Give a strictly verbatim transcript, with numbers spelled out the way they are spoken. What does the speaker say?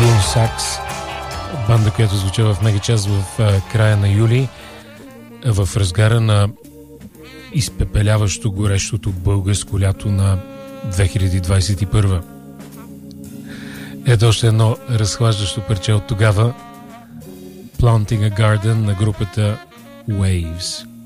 Sax, банда, която звуча в мегачас в а, края на юли, в разгара на изпепеляващо горещото българско лято на две хиляди двадесет и първа. Ето още едно разхлаждащо парче от тогава, Planting a Garden на групата Waves.